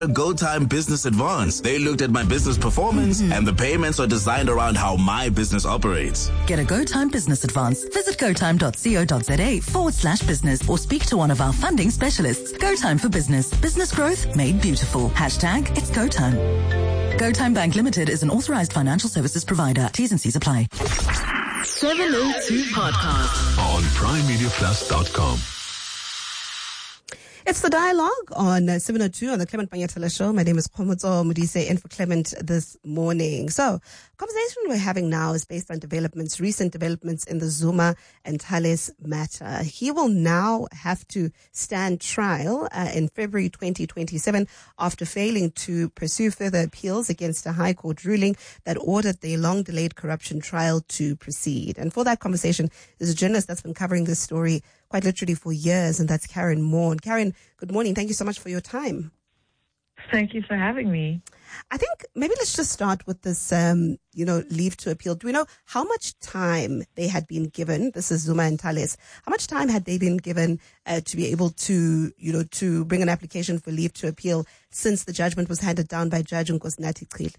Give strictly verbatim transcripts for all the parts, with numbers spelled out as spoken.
GoTime Business Advance. They looked at my business performance mm-hmm. and the payments are designed around how my business operates. Get a GoTime Business Advance. Visit gotime.co.za forward slash business or speak to one of our funding specialists. GoTime for Business. Business growth made beautiful. Hashtag it's GoTime. GoTime Bank Limited is an authorized financial services provider. T's and C's apply. seven oh two Podcast on prime media plus dot com. It's the dialogue on uh, seven oh two on the Clement Manyatela Show. My name is Khomotso Modise, in for Clement this morning. So, conversation we're having now is based on developments, recent developments in the Zuma and Thales matter. He will now have to stand trial uh, in February twenty twenty-seven after failing to pursue further appeals against a High Court ruling that ordered the long-delayed corruption trial to proceed. And for that conversation, there's a journalist that's been covering this story quite literally for years, and that's Karen Moore. Karen, good morning. Thank you so much for your time. Thank you for having me. I think maybe let's just start with this, um, you know, leave to appeal. Do we know how much time they had been given? This is Zuma and Thales. How much time had they been given uh, to be able to, you know, to bring an application for leave to appeal since the judgment was handed down by Judge Nkosinathi Cile?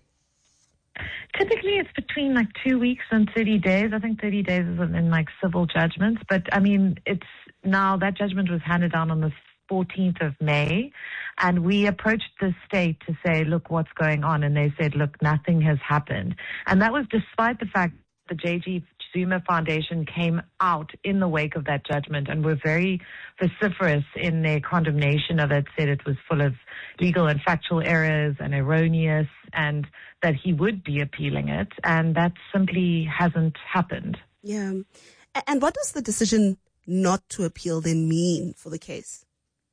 Typically, it's between like two weeks and thirty days. I think thirty days is in like civil judgments. But I mean, it's now that judgment was handed down on the fourteenth of May. And we approached the state to say, look, what's going on? And they said, look, nothing has happened. And that was despite the fact the J G Zuma Foundation came out in the wake of that judgment and were very vociferous in their condemnation of it, said it was full of legal and factual errors and erroneous, and that he would be appealing it. And that simply hasn't happened. Yeah. And what does the decision not to appeal then mean for the case?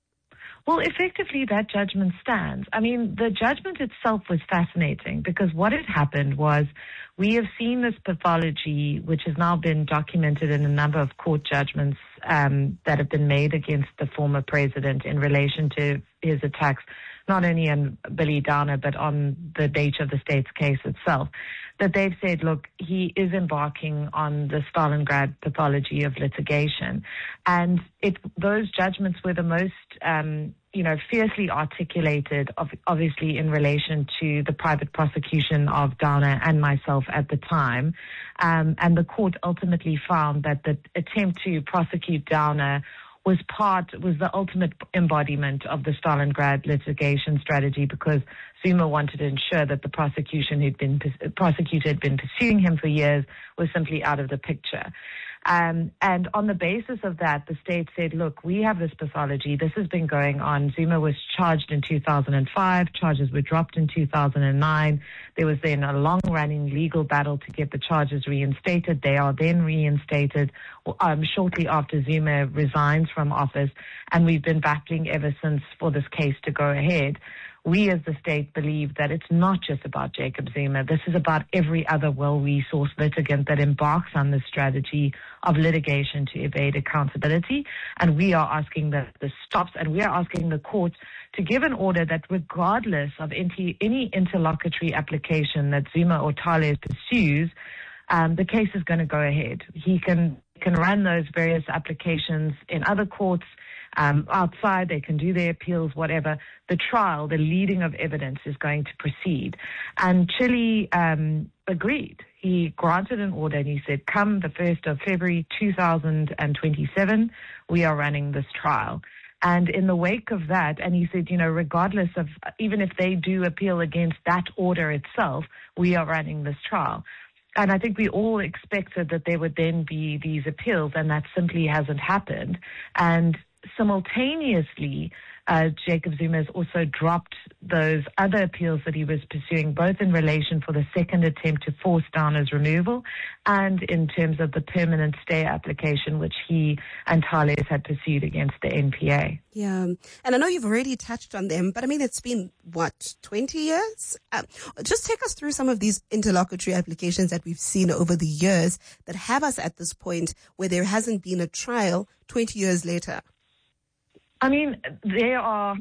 Well, effectively, that judgment stands. I mean, the judgment itself was fascinating because what had happened was we have seen this pathology, which has now been documented in a number of court judgments um, that have been made against the former president in relation to his attacks, not only on Billy Downer, but on the nature of the state's case itself, that they've said, look, he is embarking on the Stalingrad pathology of litigation. And it, those judgments were the most, um, you know, fiercely articulated, of, obviously, in relation to the private prosecution of Downer and myself at the time. Um, and the court ultimately found that the attempt to prosecute Downer was part, was the ultimate embodiment of the Stalingrad litigation strategy, because Zuma wanted to ensure that the prosecution who'd been, prosecutor had been pursuing him for years was simply out of the picture. Um, and on the basis of that, the state said, look, we have this pathology. This has been going on. Zuma was charged in two thousand five. Charges were dropped in two thousand nine. There was then a long-running legal battle to get the charges reinstated. They are then reinstated um, shortly after Zuma resigns from office. And we've been battling ever since for this case to go ahead. We as the state believe that it's not just about Jacob Zuma. This is about every other well-resourced litigant that embarks on this strategy of litigation to evade accountability. And we are asking that this stops, and we are asking the court to give an order that regardless of any, any interlocutory application that Zuma or Thales pursues, um, the case is going to go ahead. He can, can run those various applications in other courts, Um, outside, they can do their appeals, whatever. The trial, the leading of evidence is going to proceed. And Chile um, agreed. He granted an order and he said, come the first of February two thousand twenty-seven, we are running this trial. And in the wake of that, and he said, you know, regardless of, even if they do appeal against that order itself, we are running this trial. And I think we all expected that there would then be these appeals, and that simply hasn't happened. And simultaneously, uh, Jacob Zuma has also dropped those other appeals that he was pursuing, both in relation for the second attempt to force Downer's removal and in terms of the permanent stay application, which he and Thales had pursued against the N P A. Yeah, and I know you've already touched on them, but I mean, it's been, what, twenty years? Uh, just take us through some of these interlocutory applications that we've seen over the years that have us at this point where there hasn't been a trial twenty years later. I mean, there are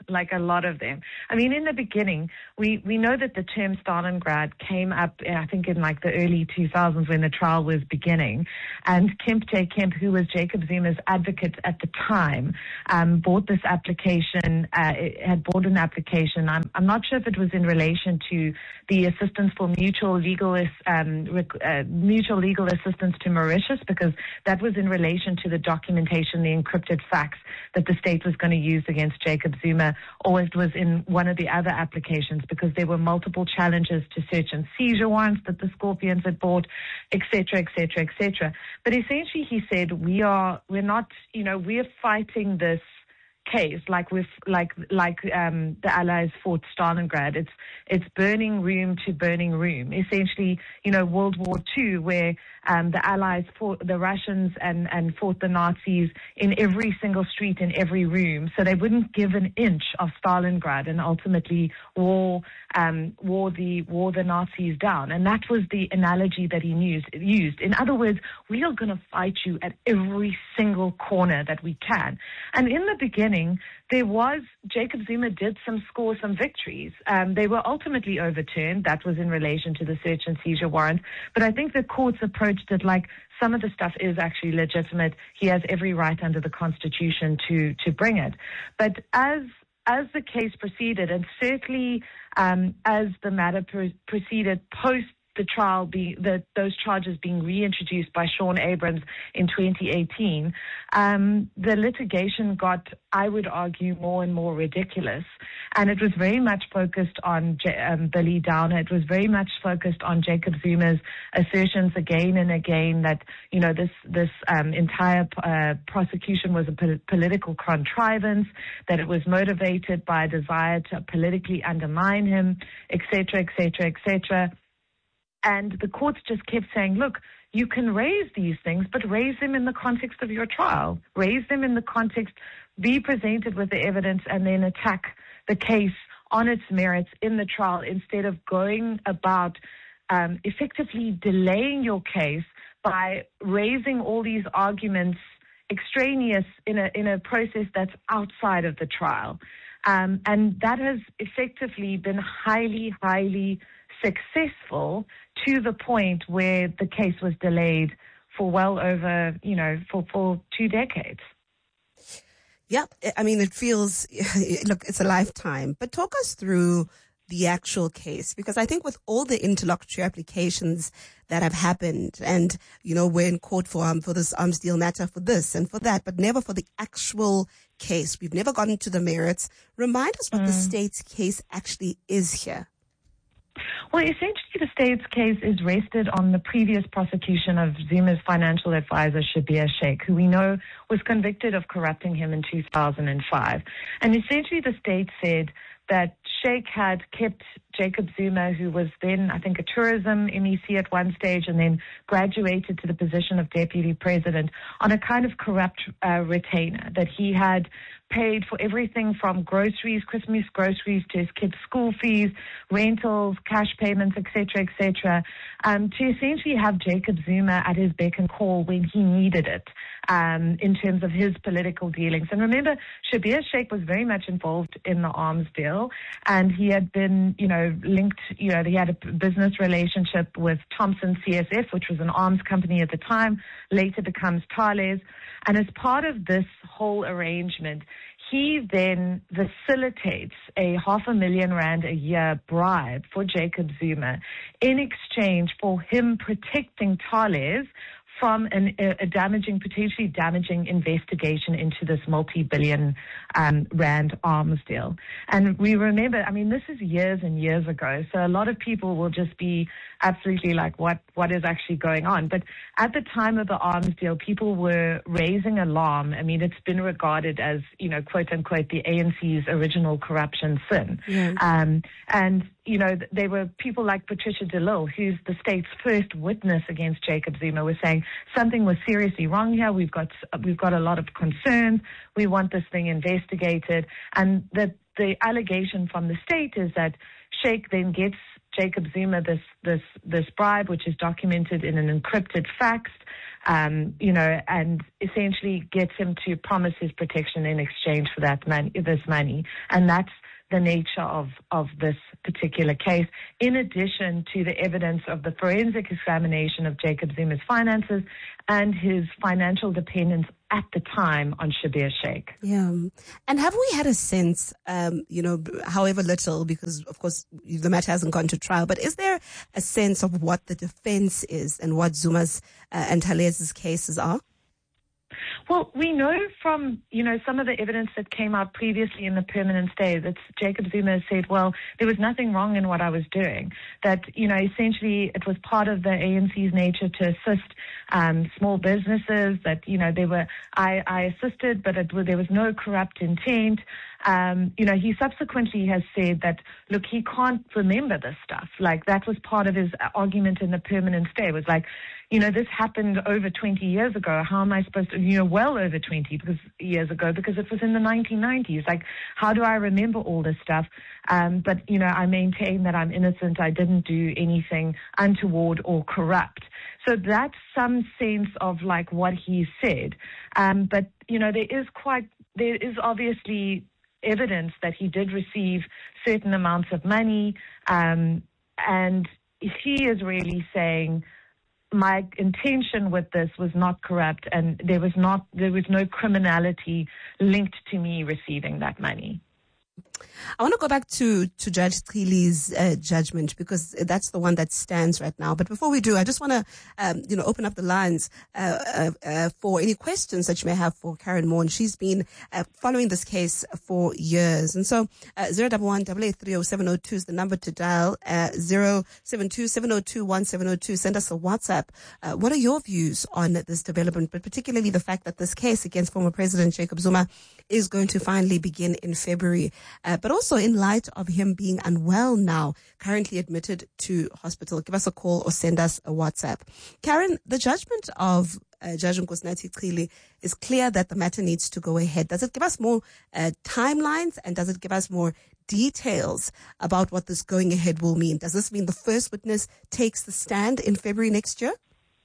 like a lot of them. I mean, in the beginning, we, we know that the term Stalingrad came up, I think, in like the early two thousands when the trial was beginning. And Kemp J. Kemp, who was Jacob Zuma's advocate at the time, um, bought this application, uh, had bought an application. I'm, I'm not sure if it was in relation to the assistance for mutual legal, um, uh, mutual legal assistance to Mauritius, because that was in relation to the documentation, the encrypted facts that the state was going to use against Jacob Zuma, or it was in one of the other applications because there were multiple challenges to search and seizure warrants that the Scorpions had bought, et cetera, et cetera, et cetera. But essentially he said, we are, we're not, you know, we're fighting this case like with like like um the Allies fought Stalingrad. It's it's burning room to burning room. Essentially, you know, World War Two, where um the Allies fought the Russians and and fought the Nazis in every single street in every room, so they wouldn't give an inch of Stalingrad, and ultimately wore um wore the wore the Nazis down. And that was the analogy that he used. Used. In other words, we are going to fight you at every single corner that we can. And in the beginning, there was, Jacob Zuma did some score some victories. Um, they were ultimately overturned. That was in relation to the search and seizure warrant. But I think the courts approached it like some of the stuff is actually legitimate. He has every right under the Constitution to, to bring it. But as as the case proceeded, and certainly um, as the matter pr- proceeded post the trial, be the, those charges being reintroduced by Sean Abrams in twenty eighteen, um, the litigation got, I would argue, more and more ridiculous. And it was very much focused on J- um, Billy Downer. It was very much focused on Jacob Zuma's assertions again and again that, you know, this this um, entire uh, prosecution was a po- political contrivance, that it was motivated by a desire to politically undermine him, et cetera, et cetera, et cetera. And the courts just kept saying, look, you can raise these things, but raise them in the context of your trial. Raise them in the context, be presented with the evidence, and then attack the case on its merits in the trial instead of going about um, effectively delaying your case by raising all these arguments extraneous in a, in a process that's outside of the trial. Um, and that has effectively been highly, highly successful to the point where the case was delayed for well over, you know, for, for two decades. Yeah, I mean, it feels, look, it's a lifetime. But talk us through the actual case, because I think with all the interlocutory applications that have happened, and, you know, we're in court for um, for this arms deal matter, for this and for that, but never for the actual case. We've never gotten to the merits. Remind us what mm. the state's case actually is here. Well, essentially, the state's case is rested on the previous prosecution of Zuma's financial advisor, Schabir Shaik, who we know was convicted of corrupting him in two thousand five. And essentially, the state said that Shaik had kept Jacob Zuma, who was then, I think, a tourism M E C at one stage and then graduated to the position of deputy president, on a kind of corrupt uh, retainer, that he had paid for everything from groceries, Christmas groceries, to his kids' school fees, rentals, cash payments, et cetera, et cetera, um, to essentially have Jacob Zuma at his beck and call when he needed it, um, in terms of his political dealings. And remember, Schabir Shaik was very much involved in the arms deal, and he had been, you know, linked, you know, he had a business relationship with Thompson C S F, which was an arms company at the time, later becomes Thales. And as part of this whole arrangement, he then facilitates a half a million rand a year bribe for Jacob Zuma in exchange for him protecting Thales from an, a, a damaging, potentially damaging investigation into this multi-billion um, rand arms deal. And we remember, I mean, this is years and years ago, so a lot of people will just be absolutely like, what, what is actually going on? But at the time of the arms deal, people were raising alarm. I mean, it's been regarded as, you know, quote unquote, the A N C's original corruption sin. Yeah. Um, and, you know, there were people like Patricia de Lille, who's the state's first witness against Jacob Zuma, was saying something was seriously wrong here. We've got we've got a lot of concerns. We want this thing investigated. And the the allegation from the state is that Shaik then gets Jacob Zuma this this this bribe, which is documented in an encrypted fax, um, you know, and essentially gets him to promise his protection in exchange for that money, this money, and that's the nature of, of this particular case, in addition to the evidence of the forensic examination of Jacob Zuma's finances and his financial dependence at the time on Schabir Shaik. Yeah. And have we had a sense, um, you know, however little, because of course the matter hasn't gone to trial, but is there a sense of what the defense is and what Zuma's uh, and Thales's cases are? Well, we know from, you know, some of the evidence that came out previously in the permanent stay that Jacob Zuma said, well, there was nothing wrong in what I was doing. That, you know, essentially it was part of the A N C's nature to assist um, small businesses, that, you know, they were, I, I assisted, but it, there was no corrupt intent. Um, you know, he subsequently has said that, look, he can't remember this stuff. Like, that was part of his argument in the permanent stay. It was like, you know, this happened over twenty years ago. How am I supposed to, you know, well over twenty because, years ago, because it was in the nineteen nineties. Like, how do I remember all this stuff? Um, but, you know, I maintain that I'm innocent. I didn't do anything untoward or corrupt. So that's some sense of, like, what he said. Um, but, you know, there is quite, there is obviously evidence that he did receive certain amounts of money. Um, and he is really saying, my intention with this was not corrupt, and there was not there was no criminality linked to me receiving that money. I want to go back to, to Judge Cili's uh, judgment, because that's the one that stands right now. But before we do, I just want to, um, you know, open up the lines uh, uh, uh, for any questions that you may have for Karen Moore. And she's been uh, following this case for years. And so uh, zero one one, eight eight three zero seven zero two is the number to dial, uh, zero seven two, seven zero two, one seven zero two. Send us a WhatsApp. Uh, what are your views on this development, but particularly the fact that this case against former President Jacob Zuma is going to finally begin in February? Uh, but also in light of him being unwell now, currently admitted to hospital. Give us a call or send us a WhatsApp. Karen, the judgment of uh, Judge Nkosinathi Cili is clear that the matter needs to go ahead. Does it give us more uh, timelines, and does it give us more details about what this going ahead will mean? Does this mean the first witness takes the stand in February next year?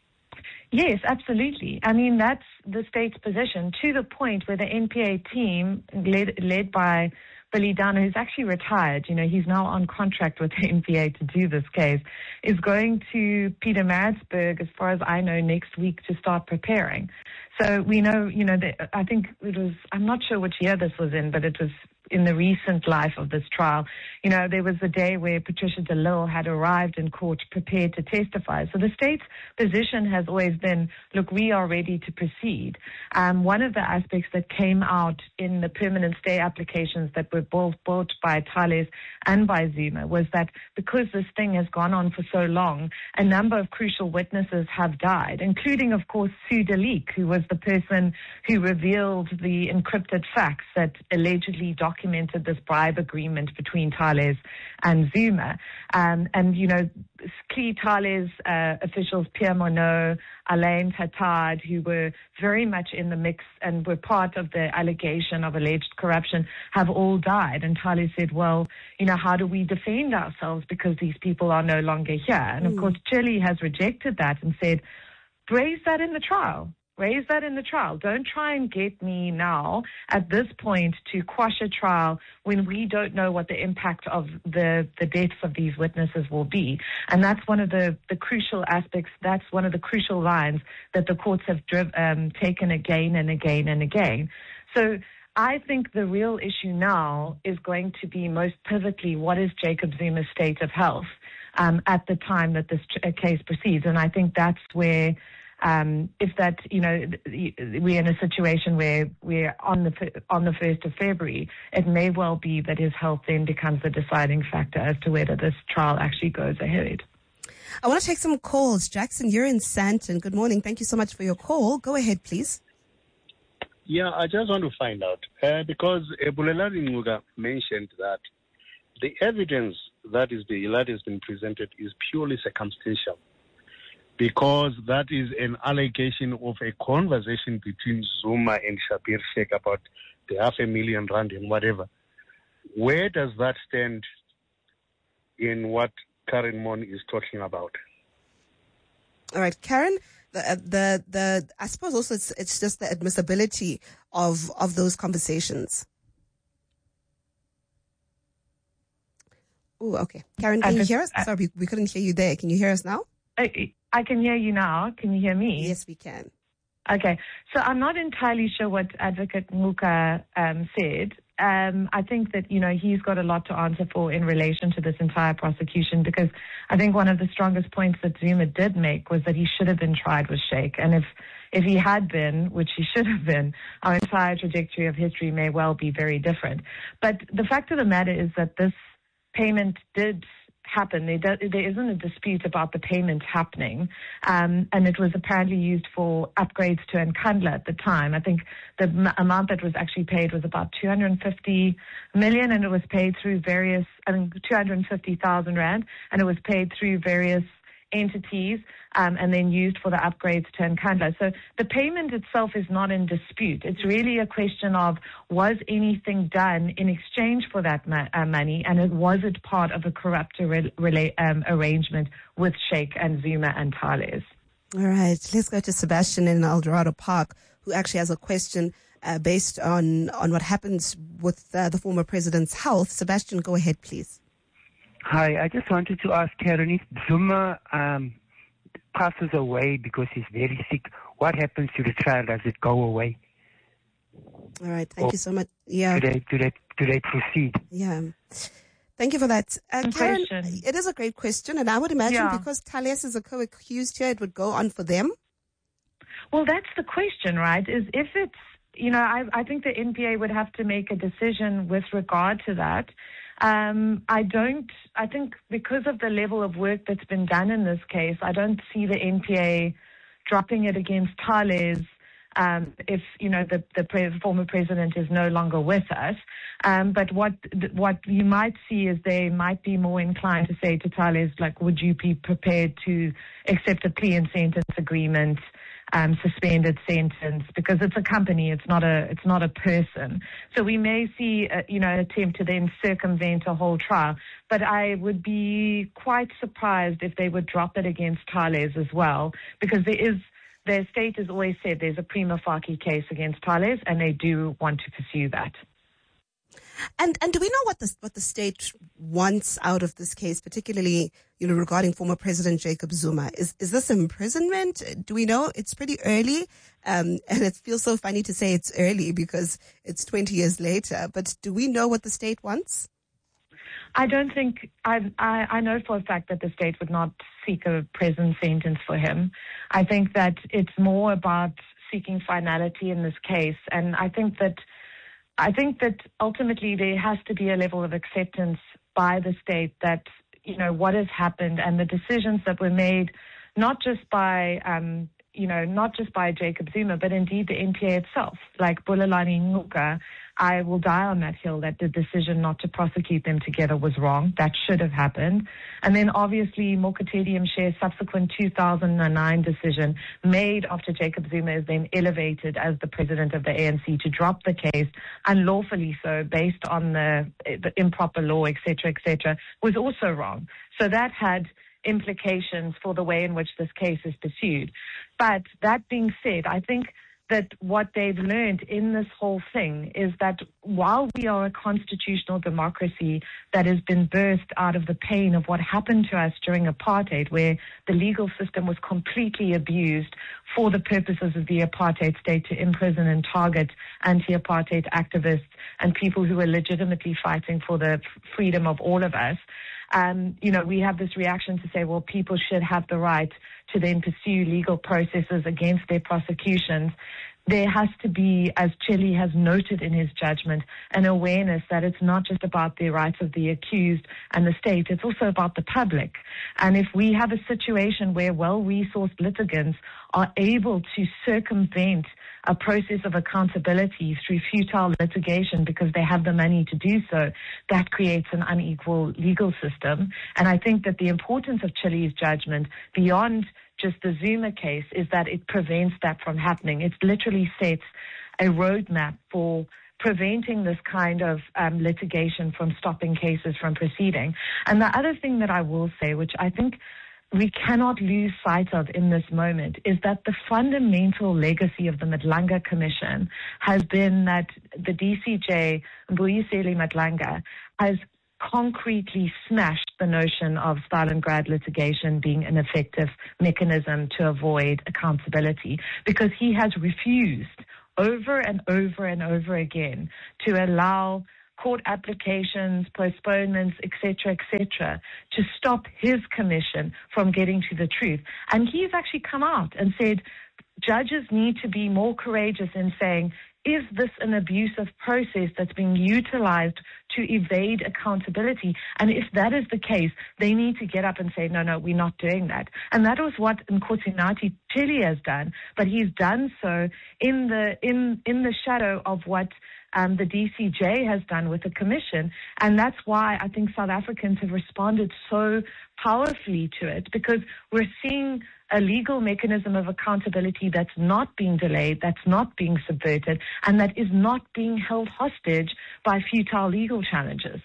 Yes, absolutely. I mean, that's the state's position, to the point where the N P A team, led, led by Billy Downer, who's actually retired, you know, he's now on contract with the N P A to do this case, is going to Pietermaritzburg, as far as I know, next week to start preparing. So we know, you know, that, I think it was, I'm not sure which year this was in, but it was in the recent life of this trial. You know, there was a day where Patricia de Lille had arrived in court prepared to testify. So the state's position has always been, look, we are ready to proceed. Um, one of the aspects that came out in the permanent stay applications that were both brought by Thales and by Zuma was that because this thing has gone on for so long, a number of crucial witnesses have died, including, of course, Sue Deleek, who was the person who revealed the encrypted fax that allegedly documented this bribe agreement between Thales and Zuma. Um, and, you know, key Thales uh, officials, Pierre Monod, Alain Tattard, who were very much in the mix and were part of the allegation of alleged corruption, have all died. And Thales said, well, you know, how do we defend ourselves because these people are no longer here? And, of mm. course, Chile has rejected that and said, raise that in the trial. Raise that in the trial. Don't try and get me now at this point to quash a trial when we don't know what the impact of the, the deaths of these witnesses will be. And that's one of the, the crucial aspects. That's one of the crucial lines that the courts have driv- um, taken again and again and again. So I think the real issue now is going to be most pivotally, what is Jacob Zuma's state of health um, at the time that this tr- case proceeds? And I think that's where Um, if that, you know, we're in a situation where we're on the on the first of February, it may well be that his health then becomes the deciding factor as to whether this trial actually goes ahead. I want to take some calls. Jackson, you're in Sandton. Good morning. Thank you so much for your call. Go ahead, please. Yeah, I just want to find out, uh, because Bulelani Nguga mentioned that the evidence that is the, that has been presented is purely circumstantial, because that is an allegation of a conversation between Zuma and Schabir Shaik about the half a million rand and whatever. Where does that stand in what Karen Mon is talking about. All right, Karen, the, the, the, I suppose also it's, it's just the admissibility of, of those conversations. Oh, okay. Karen, can you hear us? Sorry, we, we couldn't hear you there. Can you hear us now? I, I can hear you now. Can you hear me? Yes, we can. Okay. So I'm not entirely sure what Advocate Ngcuka um, said. Um, I think that, you know, he's got a lot to answer for in relation to this entire prosecution, because I think one of the strongest points that Zuma did make was that he should have been tried with Sheikh. And if, if he had been, which he should have been, our entire trajectory of history may well be very different. But the fact of the matter is that this payment did happen. There, do, there isn't a dispute about the payment happening, um, and it was apparently used for upgrades to Nkandla at the time. I think the m- amount that was actually paid was about two hundred fifty million, and it was paid through various, I mean, two hundred fifty thousand rand, and it was paid through various entities, um, and then used for the upgrades to Nkandla. So the payment itself is not in dispute. It's really a question of, was anything done in exchange for that ma- uh, money, and it, was it part of a corrupt re- rela- um, arrangement with Sheikh and Zuma and Thales? All right, let's go to Sebastian in Eldorado Park, who actually has a question uh, based on, on what happens with uh, the former president's health. Sebastian, go ahead, please. Hi, I just wanted to ask Karen, if Zuma um, passes away because he's very sick, what happens to the trial? Does it go away? All right, thank or you so much. Yeah. Do they, do they, do they proceed? Yeah. Thank you for that. Uh, Karen, question. It is a great question, and I would imagine Yeah. because Thales is a co-accused here, it would go on for them. Well, that's the question, right? Is if it's, you know, I, I think the N P A would have to make a decision with regard to that. Um, I don't, I think because of the level of work that's been done in this case, I don't see the N P A dropping it against Thales um, if, you know, the, the pre- former president is no longer with us. Um, but what what you might see is they might be more inclined to say to Thales, like, would you be prepared to accept a plea and sentence agreement, Um, suspended sentence, because it's a company, it's not a it's not a person. So we may see, a, you know, an attempt to then circumvent a whole trial. But I would be quite surprised if they would drop it against Thales as well, because there is, their state has always said there's a prima facie case against Thales, and they do want to pursue that. And and do we know what the what the state wants out of this case, particularly, you know, regarding former President Jacob Zuma? Is is this imprisonment? Do we know? It's pretty early, um, and it feels so funny to say it's early because it's twenty years later. But do we know what the state wants? I don't think, I, I, I know for a fact that the state would not seek a prison sentence for him. I think that it's more about seeking finality in this case, and I think that I think that ultimately there has to be a level of acceptance by the state that, you know, what has happened and the decisions that were made, not just by, um, you know, not just by Jacob Zuma, but indeed the N P A itself. Like Bulelani Ngcuka, I will die on that hill that the decision not to prosecute them together was wrong. That should have happened. And then obviously Mokotedi Mshe's subsequent two thousand nine decision made after Jacob Zuma is then elevated as the president of the A N C to drop the case, unlawfully so, based on the, the improper law, et cetera, et cetera, was also wrong. So that had implications for the way in which this case is pursued. But that being said, I think that what they've learned in this whole thing is that while we are a constitutional democracy that has been birthed out of the pain of what happened to us during apartheid, where the legal system was completely abused for the purposes of the apartheid state to imprison and target anti-apartheid activists and people who were legitimately fighting for the freedom of all of us, Um, you know, we have this reaction to say, well, people should have the right to then pursue legal processes against their prosecutions. There has to be, as Chili has noted in his judgment, an awareness that it's not just about the rights of the accused and the state, it's also about the public. And if we have a situation where well-resourced litigants are able to circumvent a process of accountability through futile litigation because they have the money to do so, that creates an unequal legal system. And I think that the importance of Chili's judgment, beyond just the Zuma case, is that it prevents that from happening. It literally sets a roadmap for preventing this kind of um, litigation from stopping cases from proceeding. And the other thing that I will say, which I think we cannot lose sight of in this moment, is that the fundamental legacy of the Madlanga Commission has been that the D C J, Mbuyiseni Madlanga, has concretely smashed the notion of Stalingrad litigation being an effective mechanism to avoid accountability, because he has refused over and over and over again to allow court applications, postponements, et cetera, et cetera, to stop his commission from getting to the truth. And he's actually come out and said judges need to be more courageous in saying, is this an abusive process that's being utilized to evade accountability? And if that is the case, they need to get up and say, no, no, we're not doing that. And that was what Nkosinathi Chili has done, but he's done so in the in in the shadow of what Um, the D C J has done with the commission. And that's why I think South Africans have responded so powerfully to it, because we're seeing a legal mechanism of accountability that's not being delayed, that's not being subverted, and that is not being held hostage by futile legal challenges.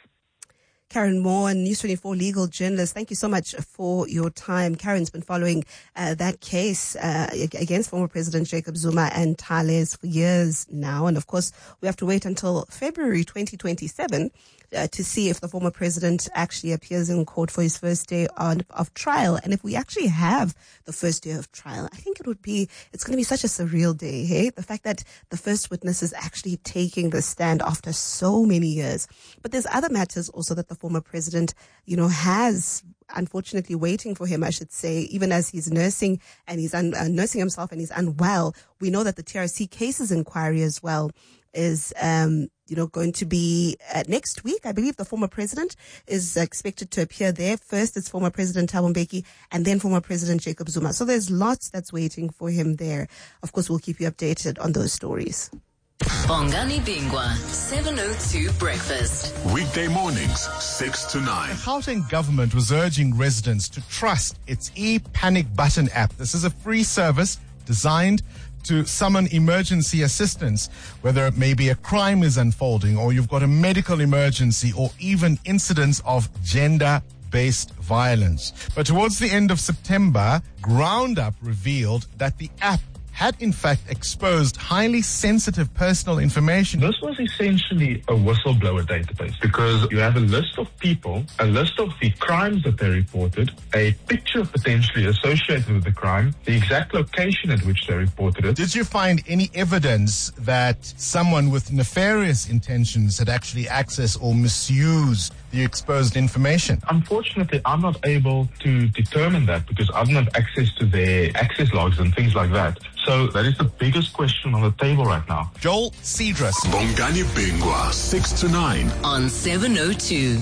Karen Moore, News twenty-four legal journalist, thank you so much for your time. Karen's been following uh, that case uh, against former President Jacob Zuma and Thales for years now. And of course, we have to wait until February twenty twenty-seven uh, to see if the former president actually appears in court for his first day on, of trial. And if we actually have the first day of trial, I think it would be, it's going to be such a surreal day, hey? The fact that the first witness is actually taking the stand after so many years. But there's other matters also that the former president, you know, has unfortunately waiting for him, I should say, even as he's nursing and he's un- uh, nursing himself and he's unwell. We know that the T R C cases inquiry as well is, um, you know, going to be uh, next week. I believe the former president is expected to appear there. First, it's former President Thabo Mbeki and then former President Jacob Zuma. So there's lots that's waiting for him there. Of course, we'll keep you updated on those stories. Bongani Bingwa, seven oh two Breakfast. Weekday mornings, six to nine. The Gauteng government was urging residents to trust its e-Panic Button app. This is a free service designed to summon emergency assistance, whether it may be a crime is unfolding or you've got a medical emergency or even incidents of gender-based violence. But towards the end of September, GroundUp revealed that the app had in fact exposed highly sensitive personal information. This was essentially a whistleblower database because you have a list of people, a list of the crimes that they reported, a picture potentially associated with the crime, the exact location at which they reported it. Did you find any evidence that someone with nefarious intentions had actually accessed or misused the exposed information? Unfortunately, I'm not able to determine that because I don't have access to their access logs and things like that. So that is the biggest question on the table right now. Joel Cedrus. Bongani Bingwa, six to nine. On seven oh two.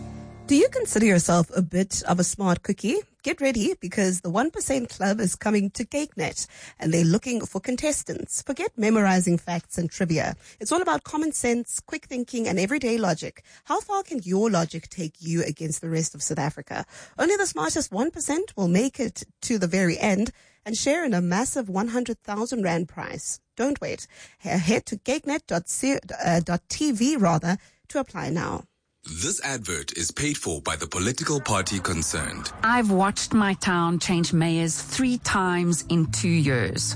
Do you consider yourself a bit of a smart cookie? Get ready because the one percent Club is coming to CakeNet and they're looking for contestants. Forget memorizing facts and trivia. It's all about common sense, quick thinking and everyday logic. How far can your logic take you against the rest of South Africa? Only the smartest one percent will make it to the very end and share in a massive one hundred thousand rand prize. Don't wait. Head to cakenet dot t v rather to apply now. This advert is paid for by the political party concerned. I've watched my town change mayors three times in two years.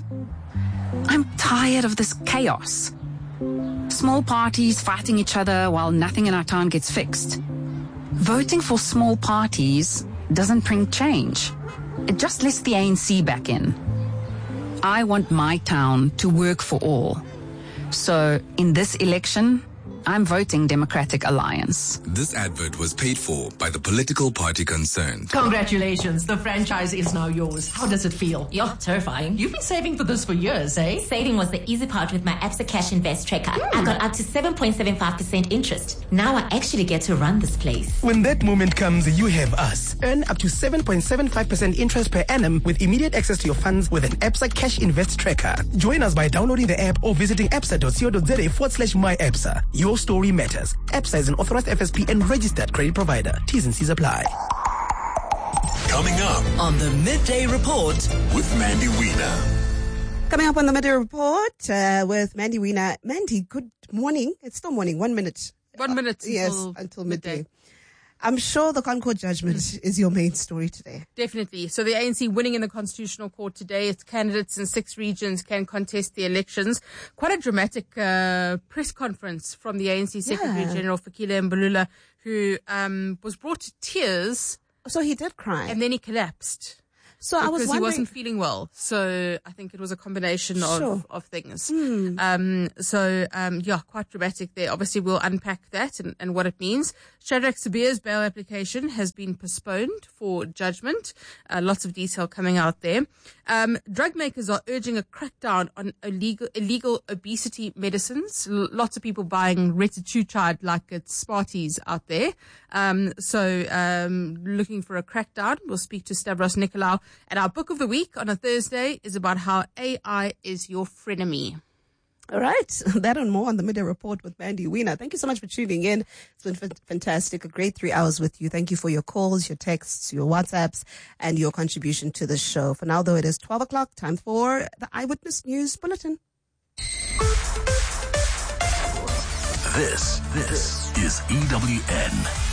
I'm tired of this chaos. Small parties fighting each other while nothing in our town gets fixed. Voting for small parties doesn't bring change. It just lets the A N C back in. I want my town to work for all. So in this election, I'm voting Democratic Alliance. This advert was paid for by the political party concerned. Congratulations, the franchise is now yours. How does it feel? You're terrifying. You've been saving for this for years, eh? Saving was the easy part with my Absa Cash Invest Tracker. Mm. I got up to seven point seven five percent interest. Now I actually get to run this place. When that moment comes, you have us. Earn up to seven point seven five percent interest per annum with immediate access to your funds with an Absa Cash Invest Tracker. Join us by downloading the app or visiting absa dot co dot za forward slash my Absa. Your story matters. Absa is an authorized F S P and registered credit provider. T's and C's apply. Coming up on the Midday Report with Mandy Wiener. Coming up on the Midday Report uh, with Mandy Wiener. Mandy, good morning. It's still morning. One minute. One minute. Uh, yes, until, until midday. midday. I'm sure the Concord judgment mm. is your main story today. Definitely. So the A N C winning in the Constitutional Court today. Its candidates in six regions can contest the elections. Quite a dramatic uh, press conference from the A N C Secretary yeah. General Fikile Mbalula, who um, was brought to tears. So he did cry. And then he collapsed. So I was because wondering, he wasn't feeling well. So I think it was a combination of, sure. of things. Mm. Um, so, um, yeah, quite dramatic there. Obviously, we'll unpack that and, and what it means. Shadrack Sibier's bail application has been postponed for judgment. Uh, lots of detail coming out there. Um, drug makers are urging a crackdown on illegal, illegal obesity medicines. L- lots of people buying retatrutide like it's Smarties out there. Um, so, um, looking for a crackdown. We'll speak to Stavros Nicolaou. And our book of the week on a Thursday is about how A I is your frenemy. All right. That and more on the Midday Report with Mandy Wiener. Thank you so much for tuning in. It's been f- fantastic. A great three hours with you. Thank you for your calls, your texts, your WhatsApps, and your contribution to the show. For now, though, it is twelve o'clock. Time for the Eyewitness News Bulletin. This, this is E W N.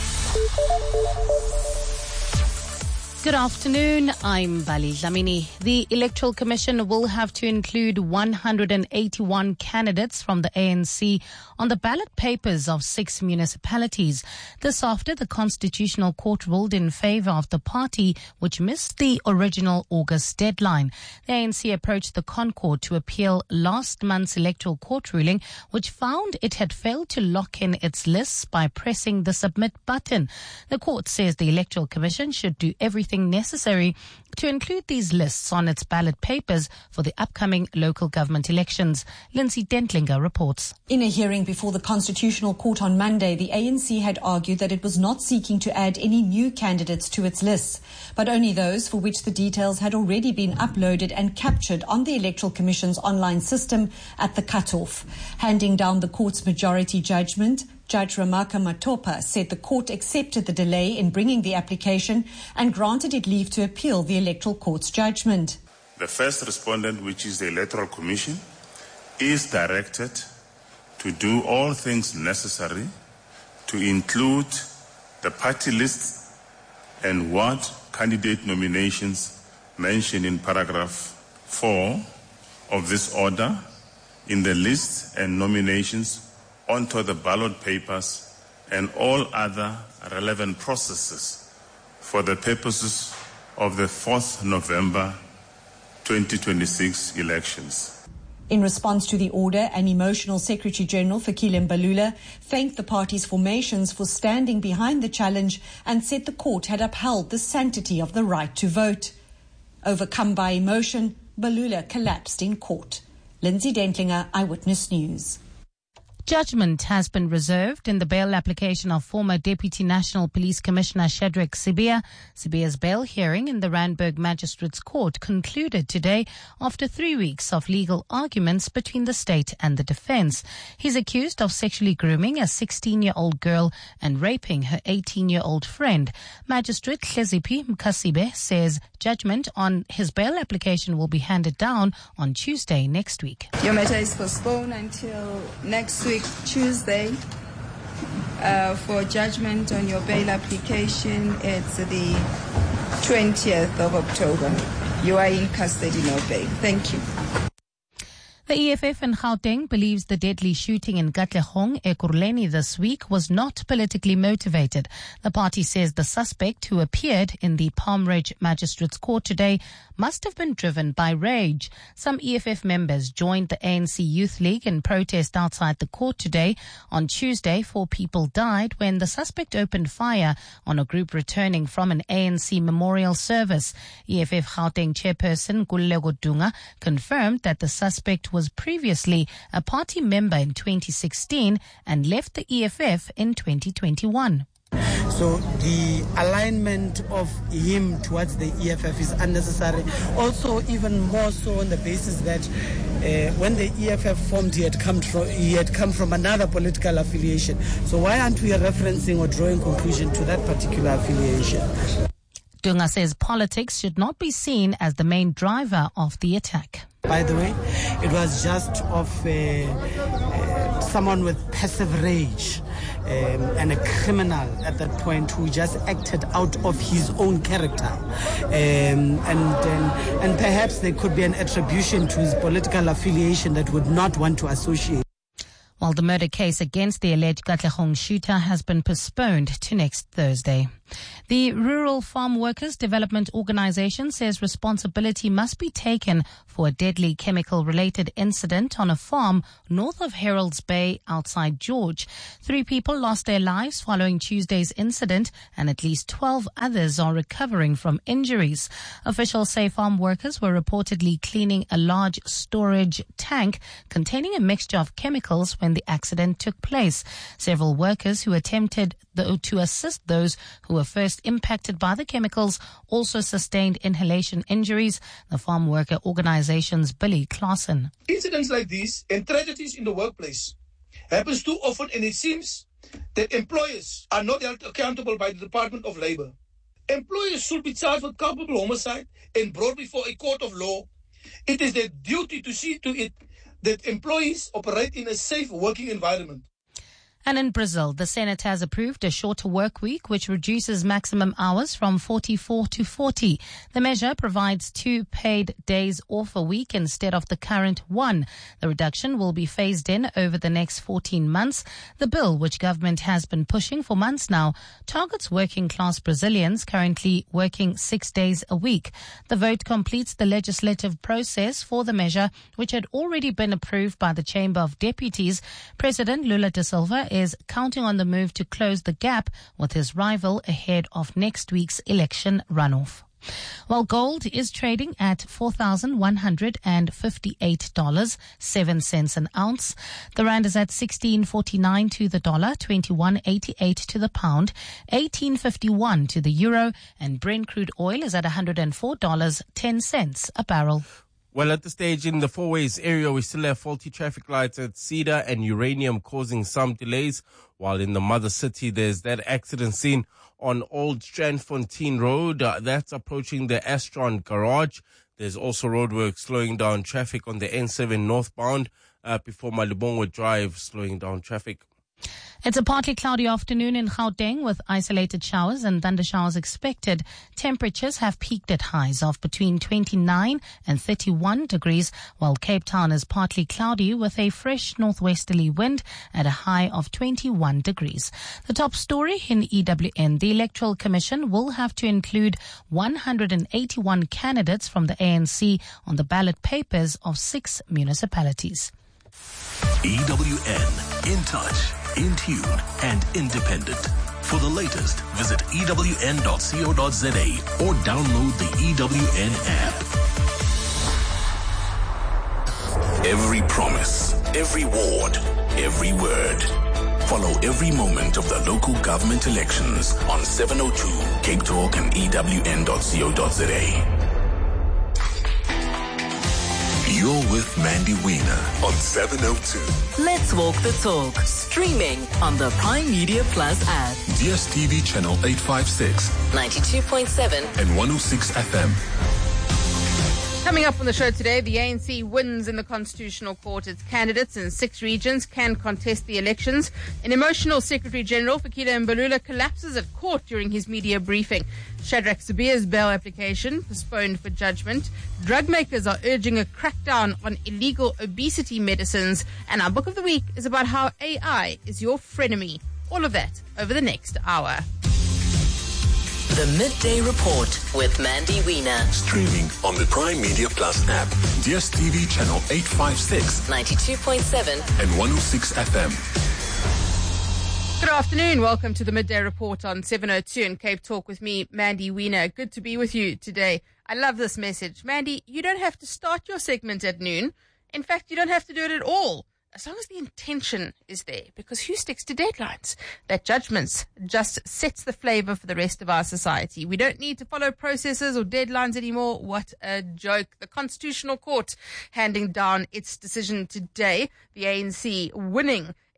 Good afternoon, I'm Bali Dlamini. The Electoral Commission will have to include one hundred eighty-one candidates from the A N C on the ballot papers of six municipalities. This after the Constitutional Court ruled in favour of the party, which missed the original August deadline. The A N C approached the Concord to appeal last month's Electoral Court ruling, which found it had failed to lock in its lists by pressing the submit button. The court says the Electoral Commission should do everything necessary to include these lists on its ballot papers for the upcoming local government elections. Lindsay Dentlinger reports. In a hearing before the Constitutional Court on Monday, the A N C had argued that it was not seeking to add any new candidates to its lists, but only those for which the details had already been uploaded and captured on the Electoral Commission's online system at the cutoff. Handing down the court's majority judgment, Judge Ramaka Matopa said the court accepted the delay in bringing the application and granted it leave to appeal the Electoral Court's judgment. The first respondent, which is the Electoral Commission, is directed to do all things necessary to include the party lists and ward candidate nominations mentioned in paragraph four of this order in the lists and nominations onto the ballot papers and all other relevant processes for the purposes of the fourth of November twenty twenty-six elections. In response to the order, an emotional Secretary General Fikile Mbalula thanked the party's formations for standing behind the challenge and said the court had upheld the sanctity of the right to vote. Overcome by emotion, Mbalula collapsed in court. Lindsay Dentlinger, Eyewitness News. Judgment has been reserved in the bail application of former Deputy National Police Commissioner Shadrack Sibier. Sibier's bail hearing in the Randburg Magistrates Court concluded today after three weeks of legal arguments between the state and the defense. He's accused of sexually grooming a sixteen-year-old girl and raping her eighteen-year-old friend. Magistrate Hleziphi Mkasibe says judgment on his bail application will be handed down on Tuesday next week. Your matter is postponed until next week, Tuesday, uh, for judgment on your bail application. It's the twentieth of October. You are in custody, no bail. Thank you. The E F F in Gauteng believes the deadly shooting in Katlehong, Ekurhuleni this week was not politically motivated. The party says the suspect who appeared in the Palm Ridge Magistrates Court today must have been driven by rage. Some E F F members joined the A N C Youth League in protest outside the court today. On Tuesday, four people died when the suspect opened fire on a group returning from an A N C memorial service. E F F Gauteng chairperson Gulego Dunga confirmed that the suspect was previously a party member in twenty sixteen and left the E F F in twenty twenty-one. So the alignment of him towards the E F F is unnecessary. Also, even more so on the basis that uh, when the E F F formed, he had come from he had come from another political affiliation. So why aren't we referencing or drawing conclusion to that particular affiliation? Dunga says politics should not be seen as the main driver of the attack. By the way, it was just of uh, uh, someone with passive rage um, and a criminal at that point who just acted out of his own character. Um, and, and, and perhaps there could be an attribution to his political affiliation that would not want to associate. While the murder case against the alleged Katlehong shooter has been postponed to next Thursday. The Rural Farm Workers Development Organization says responsibility must be taken for a deadly chemical-related incident on a farm north of Herald's Bay outside George. Three people lost their lives following Tuesday's incident, and at least twelve others are recovering from injuries. Officials say farm workers were reportedly cleaning a large storage tank containing a mixture of chemicals when the accident took place. Several workers who attempted the, to assist those who were first impacted by the chemicals also sustained inhalation injuries. The farm worker organization's Billy Claassen. Incidents like these and tragedies in the workplace happens too often, and it seems that employers are not held accountable by the Department of Labor. Employers should be charged with culpable homicide and brought before a court of law. It is their duty to see to it that employees operate in a safe working environment. And in Brazil, the Senate has approved a shorter work week, which reduces maximum hours from forty-four to forty. The measure provides two paid days off a week instead of the current one. The reduction will be phased in over the next fourteen months. The bill, which government has been pushing for months now, targets working class Brazilians currently working six days a week. The vote completes the legislative process for the measure, which had already been approved by the Chamber of Deputies. President Lula da Silva is counting on the move to close the gap with his rival ahead of next week's election runoff. While gold is trading at four thousand one hundred fifty-eight dollars and seven cents an ounce. The rand is at sixteen forty-nine to the dollar, twenty-one eighty-eight to the pound, eighteen fifty-one to the euro, and Brent crude oil is at one hundred four dollars and ten cents a barrel. Well, at this stage in the Fourways area, we still have faulty traffic lights at Cedar and Uranium causing some delays, while in the mother city, there's that accident scene on Old Strandfontein Road. Uh, that's approaching the Astron garage. There's also roadwork slowing down traffic on the N seven northbound uh, before Malibongwe Drive, slowing down traffic. It's a partly cloudy afternoon in Gauteng with isolated showers and thunder showers expected. Temperatures have peaked at highs of between twenty-nine and thirty-one degrees, while Cape Town is partly cloudy with a fresh northwesterly wind at a high of twenty-one degrees. The top story in E W N, the Electoral Commission will have to include one hundred eighty-one candidates from the A N C on the ballot papers of six municipalities. E W N, in touch, in tune, and independent. For the latest, visit E W N dot co dot za or download the E W N app. Every promise, every ward, every word. Follow every moment of the local government elections on seven oh two Cape Talk and E W N dot co dot za. You're with Mandy Wiener on seven oh two. Let's walk the talk. Streaming on the Prime Media Plus app. D S T V channel eight fifty-six, ninety-two point seven and one oh six F M. Coming up on the show today, the A N C wins in the Constitutional Court. Its candidates in six regions can contest the elections. An emotional Secretary General, Fikile Mbalula, collapses at court during his media briefing. Shadrack Sibiya's bail application postponed for judgment. Drug makers are urging a crackdown on illegal obesity medicines. And our book of the week is about how A I is your frenemy. All of that over the next hour. The Midday Report with Mandy Wiener. Streaming on the Prime Media Plus app. D S T V channel eight fifty-six, ninety-two point seven and one oh six F M. Good afternoon. Welcome to the Midday Report on seven oh two and Cape Talk with me, Mandy Wiener. Good to be with you today. I love this message. Mandy, you don't have to start your segment at noon. In fact, you don't have to do it at all, as long as the intention is there, because who sticks to deadlines? That judgments just sets the flavor for the rest of our society. We don't need to follow processes or deadlines anymore. What a joke. The Constitutional Court handing down its decision today. The A N C winning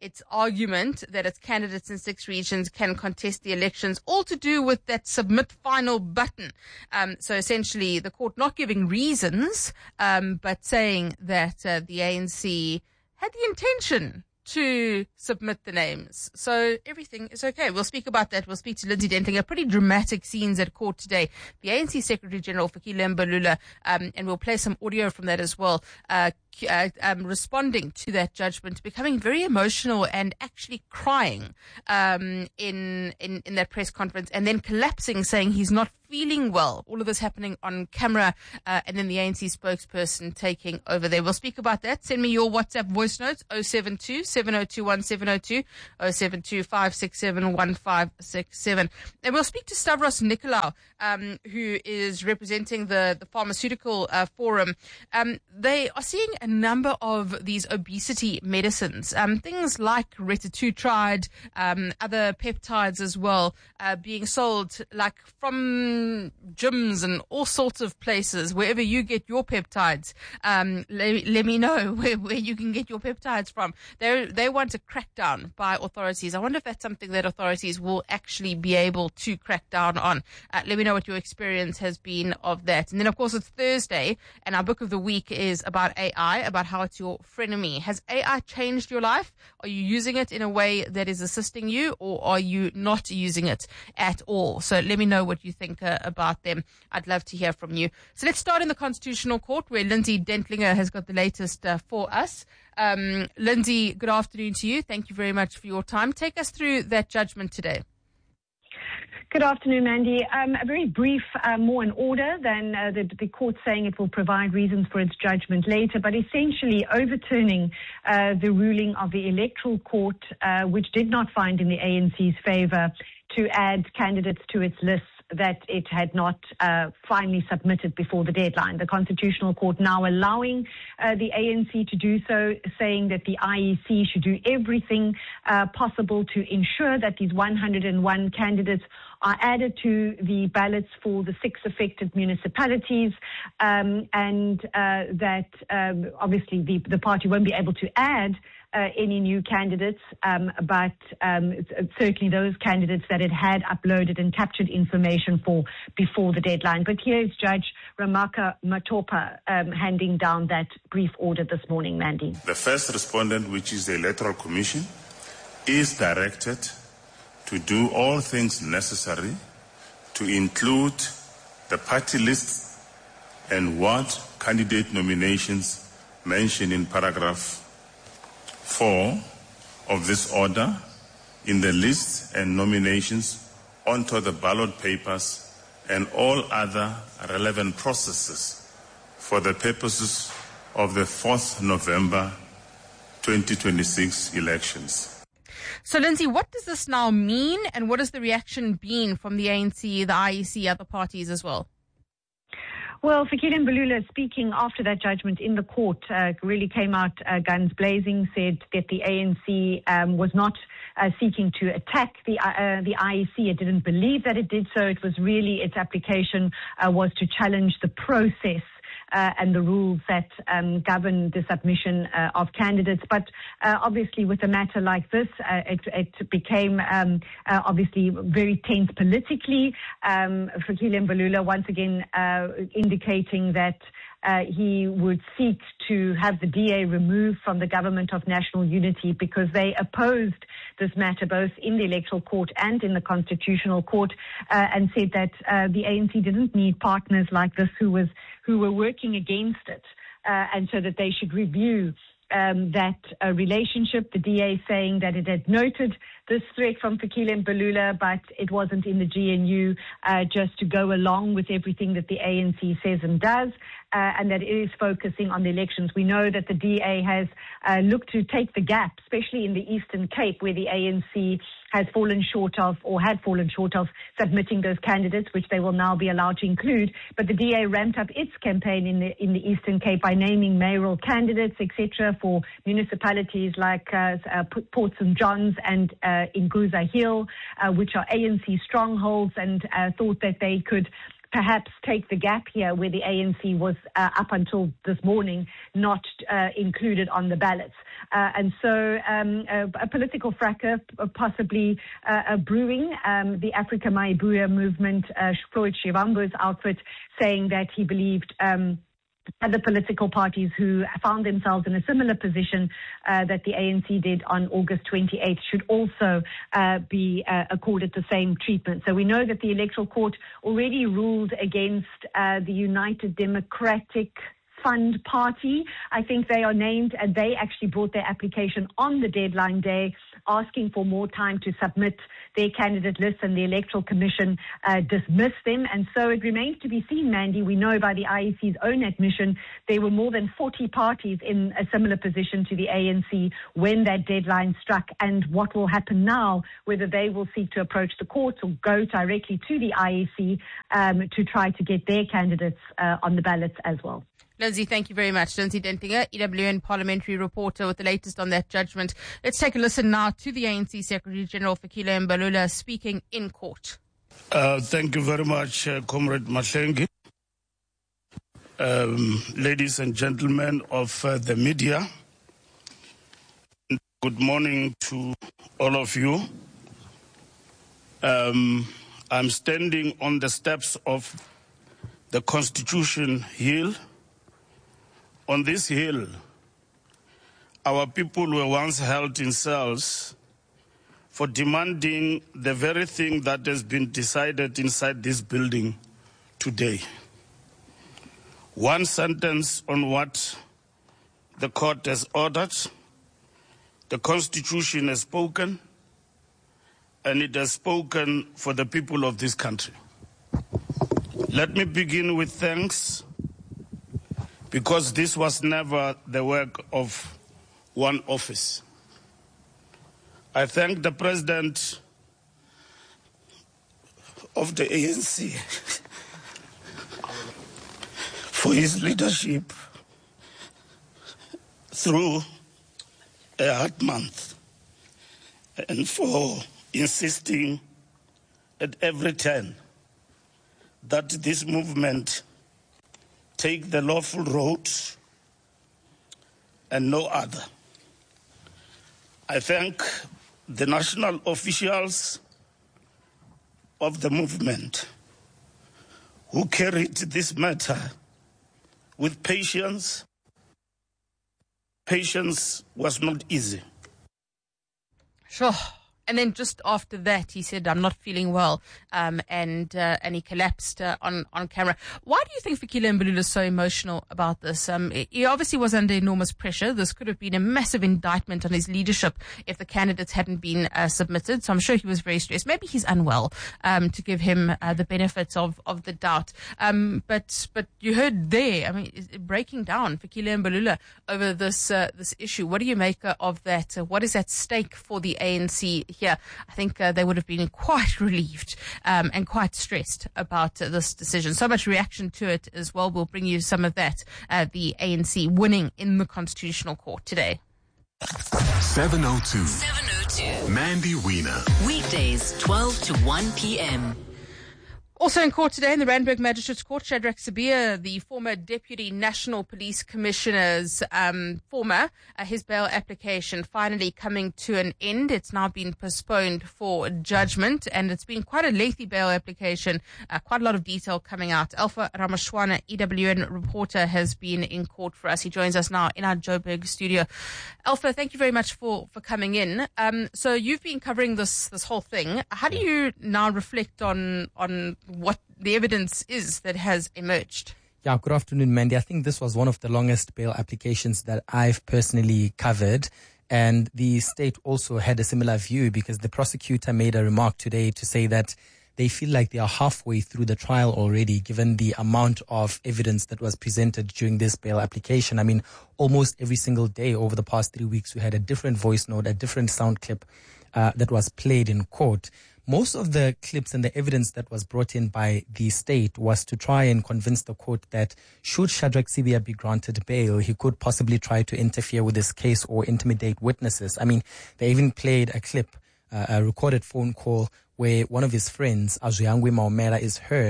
its argument that its candidates in six regions can contest the elections, all to do with that submit final button. Um, so essentially, the court not giving reasons, um, but saying that uh, the A N C had the intention to submit the names. So everything is okay. We'll speak about that. We'll speak to Lindsay Dentlinger. Pretty dramatic scenes at court today. The A N C Secretary General, Fikile Mbalula, um, and we'll play some audio from that as well, uh, uh, um, responding to that judgment, becoming very emotional and actually crying um, in, in, in that press conference, and then collapsing, saying he's not feeling well. All of this happening on camera, uh, and then the A N C spokesperson taking over there. We'll speak about that. Send me your WhatsApp voice notes, oh seven two, seven oh two, one seven oh two, oh seven two, five six seven, one five six seven. And we'll speak to Stavros Nicolaou, um, who is representing the, the Pharmaceutical uh, Forum. Um, they are seeing a number of these obesity medicines, um, things like retatrutide, um, other peptides as well, uh, being sold like from gyms and all sorts of places. Wherever you get your peptides, um, let, let me know where, where you can get your peptides from. They they want a crackdown by authorities. I wonder if that's something that authorities will actually be able to crack down on. Uh, let me know what your experience has been of that. And then, of course, it's Thursday, and our book of the week is about A I, about how it's your frenemy. Has A I changed your life? Are you using it in a way that is assisting you, or are you not using it at all? So let me know what you think uh, about them. I'd love to hear from you. So let's start in the Constitutional Court, where Lindsay Dentlinger has got the latest uh, for us. Um, Lindsay, good afternoon to you. Thank you very much for your time. Take us through that judgment today. Good afternoon, Mandy. Um, a very brief, uh, more in order than uh, the, the court saying it will provide reasons for its judgment later, but essentially overturning uh, the ruling of the Electoral Court, uh, which did not find in the A N C's favour to add candidates to its lists that it had not uh, finally submitted before the deadline. The Constitutional Court now allowing uh, the A N C to do so, saying that the I E C should do everything uh, possible to ensure that these one hundred and one candidates are added to the ballots for the six affected municipalities, um, and uh, that um, obviously the, the party won't be able to add Uh, any new candidates, um, but um, certainly those candidates that it had uploaded and captured information for before the deadline. But here is Judge Ramaka Matopa um, handing down that brief order this morning, Mandy. The first respondent, which is the Electoral Commission, is directed to do all things necessary to include the party lists and ward candidate nominations mentioned in paragraph four of this order in the list and nominations onto the ballot papers and all other relevant processes for the purposes of the fourth of November twenty twenty-six elections. So, Lindsay, what does this now mean, and what has the reaction been from the A N C, the I E C, other parties as well? Well, Fikile Mbalula, speaking after that judgment in the court, uh, really came out uh, guns blazing, said that the A N C um, was not uh, seeking to attack the uh, the I E C. It didn't believe that it did so. It was really, its application uh, was to challenge the process Uh, and the rules that um, govern the submission uh, of candidates. But uh, obviously with a matter like this, uh, it, it became um, uh, obviously very tense politically. Um, Fikile Mbalula once again uh, indicating that Uh, he would seek to have the D A removed from the Government of National Unity because they opposed this matter both in the Electoral Court and in the Constitutional Court, uh, and said that uh, the A N C didn't need partners like this who was who were working against it, uh, and so that they should review um, that uh, relationship. The D A saying that it had noted this threat from Fikile Mbalula, but it wasn't in the G N U uh, just to go along with everything that the A N C says and does, uh, and that it is focusing on the elections. We know that the D A has uh, looked to take the gap, especially in the Eastern Cape, where the A N C has fallen short of, or had fallen short of, submitting those candidates, which they will now be allowed to include. But the D A ramped up its campaign in the in the Eastern Cape by naming mayoral candidates, et cetera, for municipalities like uh, uh, Port Saint John's and uh, in Guza Hill, uh, which are A N C strongholds, and uh, thought that they could perhaps take the gap here where the A N C was uh, up until this morning not uh, included on the ballots. Uh, and so um, a, a political fracas possibly uh, uh, brewing. Um, the Africa Maibuya movement, uh, Floyd Shivambu's outfit, saying that he believed um, other political parties who found themselves in a similar position uh, that the A N C did on August twenty-eighth should also uh, be uh, accorded the same treatment. So we know that the Electoral Court already ruled against uh, the United Democratic Fund Party. I think they are named, and they actually brought their application on the deadline day, asking for more time to submit their candidate list, and the Electoral Commission uh, dismissed them. And so it remains to be seen, Mandy. We know by the I E C's own admission, there were more than forty parties in a similar position to the A N C when that deadline struck, and what will happen now, whether they will seek to approach the courts or go directly to the I E C um, to try to get their candidates uh, on the ballots as well. Lindsay, thank you very much. Lindsay Dentinger, E W N parliamentary reporter with the latest on that judgment. Let's take a listen now to the A N C Secretary General Fikile Mbalula speaking in court. Uh, thank you very much, uh, Comrade Mahlengi. Um, ladies and gentlemen of uh, the media, good morning to all of you. Um, I'm standing on the steps of the Constitution Hill. On this hill, our people were once held in cells for demanding the very thing that has been decided inside this building today. One sentence on what the court has ordered, the Constitution has spoken, and it has spoken for the people of this country. Let me begin with thanks, because this was never the work of one office. I thank the President of the A N C for his leadership through a hard month, and for insisting at every turn that this movement take the lawful road and no other. I thank the national officials of the movement who carried this matter with patience. Patience was not easy. Sure. And then just after that, he said, I'm not feeling well, um, and uh, and he collapsed uh, on, on camera. Why do you think Fikile Mbalula is so emotional about this? Um, he obviously was under enormous pressure. This could have been a massive indictment on his leadership if the candidates hadn't been uh, submitted. So I'm sure he was very stressed. Maybe he's unwell, um, to give him uh, the benefits of, of the doubt. Um, but but you heard there, I mean, breaking down Fikile Mbalula over this uh, this issue. What do you make uh, of that? Uh, what is at stake for the A N C here? I think uh, they would have been quite relieved um, and quite stressed about uh, this decision. So much reaction to it as well. We'll bring you some of that. Uh, the A N C winning in the Constitutional Court today. seven oh two. seven oh two. Mandy Wiener. Weekdays, twelve to one p.m. Also in court today in the Randburg Magistrates Court, Shadrack Sibiya, the former Deputy National Police Commissioner's um, former, uh, his bail application finally coming to an end. It's now been postponed for judgment, and it's been quite a lengthy bail application, uh, quite a lot of detail coming out. Alpha Ramashwana, E W N reporter, has been in court for us. He joins us now in our Joburg studio. Alpha, thank you very much for, for coming in. Um, so you've been covering this this whole thing. How do you now reflect on on what the evidence is that has emerged? Yeah, good afternoon, Mandy. I think this was one of the longest bail applications that I've personally covered. And the state also had a similar view, because the prosecutor made a remark today to say that they feel like they are halfway through the trial already, given the amount of evidence that was presented during this bail application. I mean, almost every single day over the past three weeks, we had a different voice note, a different sound clip uh, that was played in court. Most of the clips and the evidence that was brought in by the state was to try and convince the court that should Shadrack Sibiya be granted bail, he could possibly try to interfere with this case or intimidate witnesses. I mean, they even played a clip, uh, a recorded phone call where one of his friends, Azuyangwe Maumela, is heard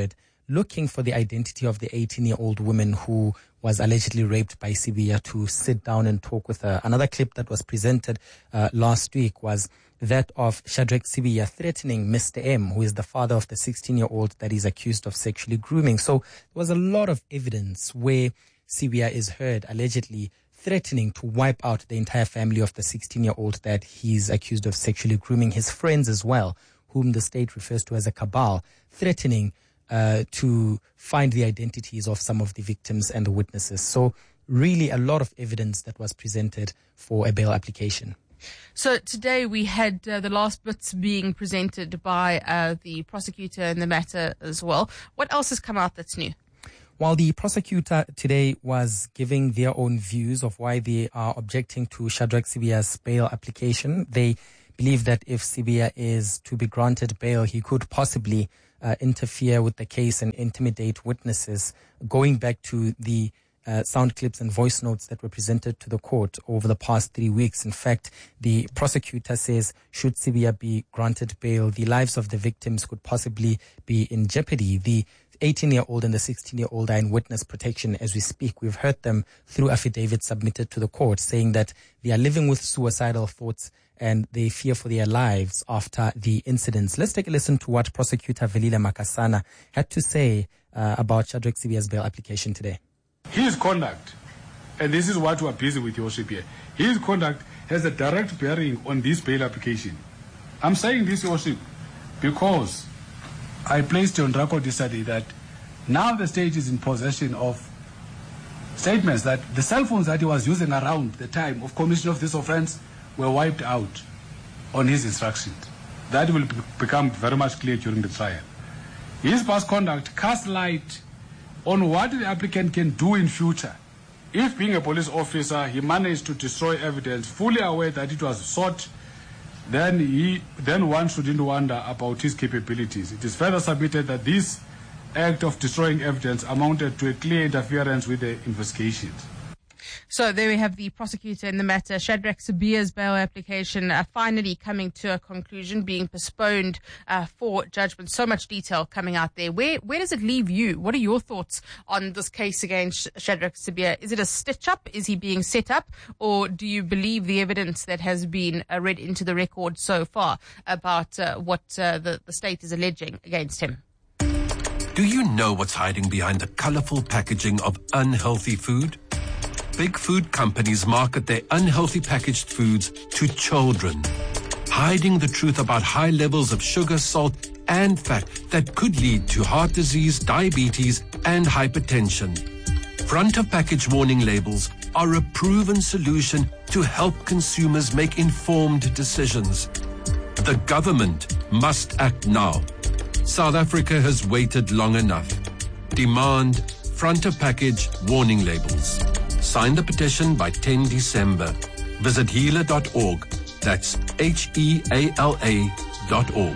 looking for the identity of the eighteen-year-old woman who was allegedly raped by Sibiya to sit down and talk with her. Another clip that was presented uh, last week was that of Shadrack Sibiya threatening Mister M, who is the father of the sixteen-year-old that is accused of sexually grooming. So there was a lot of evidence where Sibiya is heard allegedly threatening to wipe out the entire family of the sixteen-year-old that he's accused of sexually grooming, his friends as well, whom the state refers to as a cabal, threatening uh, to find the identities of some of the victims and the witnesses. So really a lot of evidence that was presented for a bail application. So today we had uh, the last bits being presented by uh, the prosecutor in the matter as well. What else has come out that's new? While the prosecutor today was giving their own views of why they are objecting to Shadrack Sibiya's bail application, they believe that if Sibiya is to be granted bail, he could possibly uh, interfere with the case and intimidate witnesses, going back to the Uh, sound clips and voice notes that were presented to the court over the past three weeks. In fact, the prosecutor says should Sibiya be granted bail, the lives of the victims could possibly be in jeopardy. The eighteen-year-old and the sixteen-year-old are in witness protection as we speak. We've heard them through affidavits submitted to the court saying that they are living with suicidal thoughts and they fear for their lives after the incidents. Let's take a listen to what Prosecutor Velile Makasana had to say uh, about Shadrack Sibiya's bail application today. His conduct, and this is what we are busy with, your worship here, his conduct has a direct bearing on this bail application. I'm saying this, your worship, because I placed on record yesterday that now the state is in possession of statements that the cell phones that he was using around the time of commission of this offense were wiped out on his instructions. That will be- become very much clear during the trial. His past conduct casts light on what the applicant can do in future. If being a police officer, he managed to destroy evidence, fully aware that it was sought, then he, then one shouldn't wonder about his capabilities. It is further submitted that this act of destroying evidence amounted to a clear interference with the investigations. So there we have the prosecutor in the matter. Shadrack Sibiya's bail application uh, finally coming to a conclusion, being postponed uh, for judgment. So much detail coming out there. Where where does it leave you? What are your thoughts on this case against Shadrack Sibiya? Is it a stitch-up? Is he being set up? Or do you believe the evidence that has been uh, read into the record so far about uh, what uh, the, the state is alleging against him? Do you know what's hiding behind the colorful packaging of unhealthy food? Big food companies market their unhealthy packaged foods to children, hiding the truth about high levels of sugar, salt, and fat that could lead to heart disease, diabetes, and hypertension. Front of package warning labels are a proven solution to help consumers make informed decisions. The government must act now. South Africa has waited long enough. Demand front of package warning labels. Sign the petition by the tenth of December. Visit heala dot org. That's H E A L A dot org.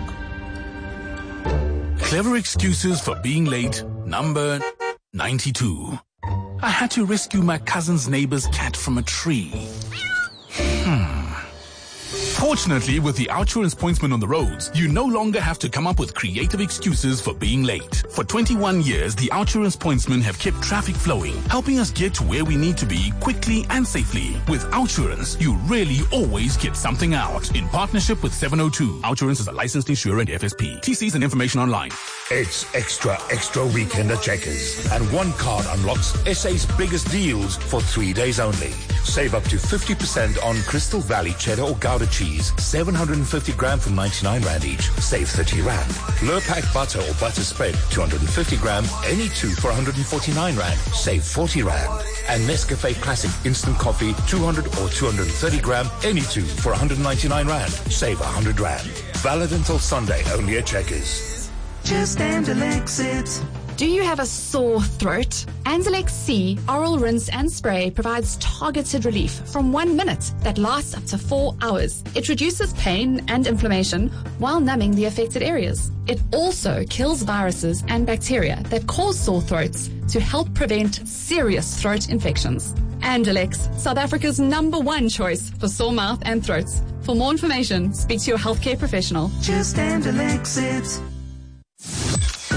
Clever excuses for being late, number ninety-two. I had to rescue my cousin's neighbor's cat from a tree. Hmm. Fortunately, with the Outsurance pointsman on the roads, you no longer have to come up with creative excuses for being late. For twenty-one years, the Outsurance pointsmen have kept traffic flowing, helping us get to where we need to be quickly and safely. With Outsurance, you really always get something out. In partnership with seven oh two, Outsurance is a licensed insurer and F S P. T Cs and information online. It's extra, extra weekend at Checkers. And one card unlocks S A's biggest deals for three days only. Save up to fifty percent on Crystal Valley cheddar or Gouda cheese, seven hundred fifty gram for ninety-nine rand each. Save thirty rand. Lurpak butter or butter spread, two hundred fifty gram, any two for one hundred forty-nine rand. Save forty rand. And Nescafe Classic instant coffee, two hundred or two hundred thirty gram, any two for one hundred ninety-nine rand. Save one hundred rand. Valid until Sunday, only at Checkers. Just Anzalex it. Do you have a sore throat? Anzalex C Oral Rinse and Spray provides targeted relief from one minute that lasts up to four hours. It reduces pain and inflammation while numbing the affected areas. It also kills viruses and bacteria that cause sore throats to help prevent serious throat infections. Anzalex, South Africa's number one choice for sore mouth and throats. For more information, speak to your healthcare professional. Just Anzalex it.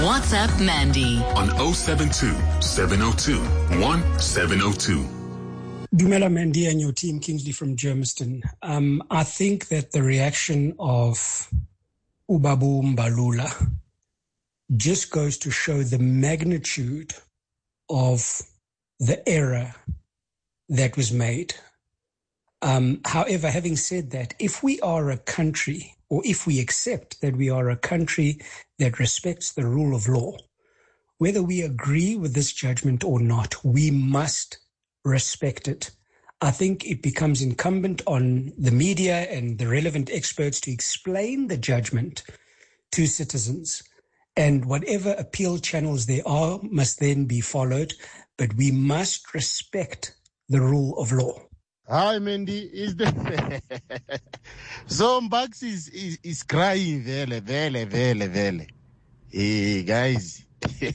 WhatsApp Mandy on oh seven two, seven oh two, one seven oh two. Dumela Mandy and your team, Kingsley from Germiston. Um, I think that the reaction of Ubabu Mbalula just goes to show the magnitude of the error that was made. Um, however, having said that, if we are a country, or if we accept that we are a country that respects the rule of law, whether we agree with this judgment or not, we must respect it. I think it becomes incumbent on the media and the relevant experts to explain the judgment to citizens. And whatever appeal channels there are must then be followed, but we must respect the rule of law. Hi, Mandy. Is the so Mbax is, is is crying, vele, vele, vele, vele. Hey, guys.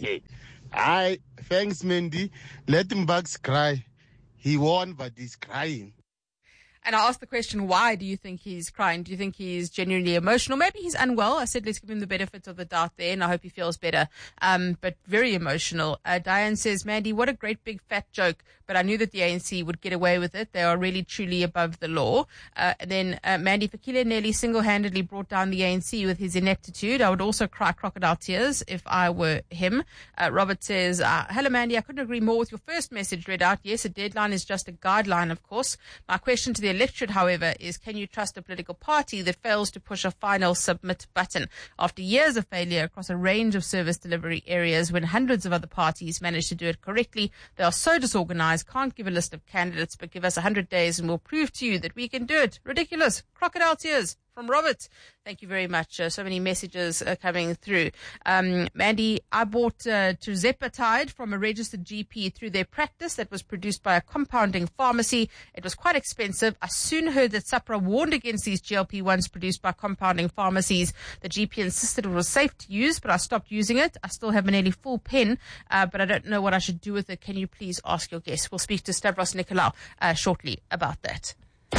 Hi, thanks, Mandy. Let Mbax cry. He won, but he's crying. And I asked the question, why do you think he's crying? Do you think he's genuinely emotional? Maybe he's unwell. I said, let's give him the benefit of the doubt there, and I hope he feels better. Um, but very emotional. Uh, Diane says, Mandy, what a great big fat joke. But I knew that the A N C would get away with it. They are really, truly above the law. Uh, and then uh, Mandy Fikile nearly single-handedly brought down the A N C with his ineptitude. I would also cry crocodile tears if I were him. Uh, Robert says, uh, hello, Mandy. I couldn't agree more with your first message read out. Yes, a deadline is just a guideline, of course. My question to the electorate, however, is can you trust a political party that fails to push a final submit button after years of failure across a range of service delivery areas when hundreds of other parties manage to do it correctly? They are so disorganized, can't give a list of candidates, but give us one hundred days and we'll prove to you that we can do it. Ridiculous. Crocodile tears from Robert. Thank you very much. Uh, so many messages uh, coming through. Um, Mandy, I bought uh, tirzepatide from a registered G P through their practice that was produced by a compounding pharmacy. It was quite expensive. I soon heard that SAPRA warned against these G L P ones produced by compounding pharmacies. The G P insisted it was safe to use, but I stopped using it. I still have a nearly full pen, uh, but I don't know what I should do with it. Can you please ask your guest? We'll speak to Stavros Nicolau uh, shortly about that.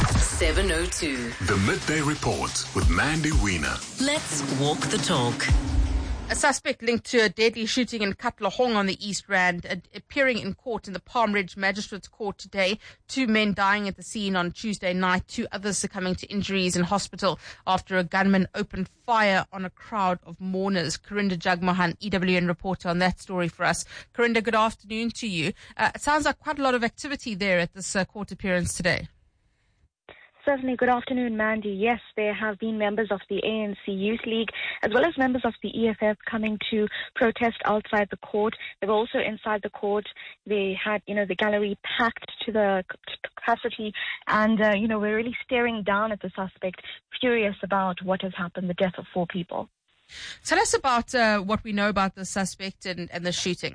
seven oh two. The Midday Report with Mandy Wiener. Let's walk the talk. A suspect linked to a deadly shooting in Katlehong on the East Rand uh, appearing in court in the Palm Ridge Magistrates Court today. Two men dying at the scene on Tuesday night, two others succumbing to injuries in hospital after a gunman opened fire on a crowd of mourners. Karinda Jagmohan, E W N reporter on that story for us. Karinda, good afternoon to you. Uh, it sounds like quite a lot of activity there at this uh, court appearance today. Certainly. Good afternoon, Mandy. Yes, there have been members of the A N C Youth League as well as members of the E F F coming to protest outside the court. They were also inside the court. They had, you know, the gallery packed to the capacity. And, uh, you know, we're really staring down at the suspect, furious about what has happened, the death of four people. Tell us about uh, what we know about the suspect and, and the shooting.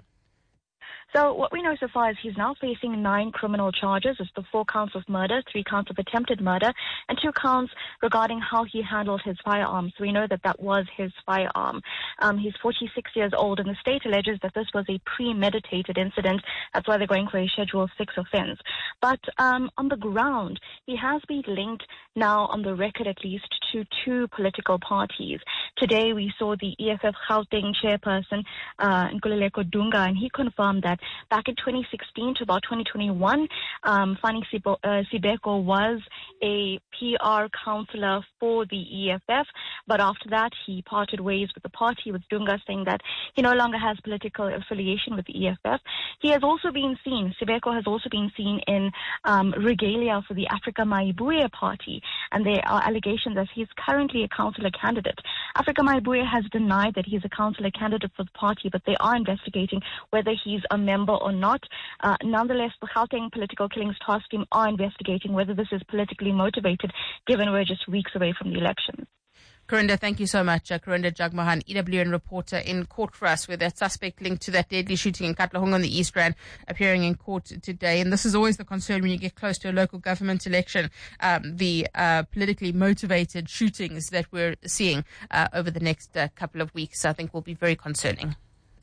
So what we know so far is he's now facing nine criminal charges. It's the four counts of murder, three counts of attempted murder, and two counts regarding how he handled his firearm. So we know that that was his firearm. Um, he's forty-six years old, and the state alleges that this was a premeditated incident. That's why they're going for a Schedule six offense. But um, on the ground, he has been linked now, on the record at least, to two political parties. Today we saw the E F F Gauteng chairperson, uh, Nkululeko Dunga, and he confirmed that back in twenty sixteen to about twenty twenty-one, um, Fani Sibo, uh, Sibeko was a P R counselor for the E F F, but after that he parted ways with the party, with Dunga saying that he no longer has political affiliation with the E F F. He has also been seen, Sibeko has also been seen in um, regalia for the Africa Maibuye party, and there are allegations that he's currently a councillor candidate. Africa Maibuye has denied that he's a councillor candidate for the party, but they are investigating whether he's a member or not. Uh, nonetheless, the Gauteng Political Killings Task Team are investigating whether this is politically motivated, given we're just weeks away from the elections. Karinda, thank you so much. Uh, Karinda Jagmohan, E W N reporter in court for us, with that suspect linked to that deadly shooting in Katlehong on the East Rand appearing in court today. And this is always the concern when you get close to a local government election, um, the uh, politically motivated shootings that we're seeing uh, over the next uh, couple of weeks, I think will be very concerning.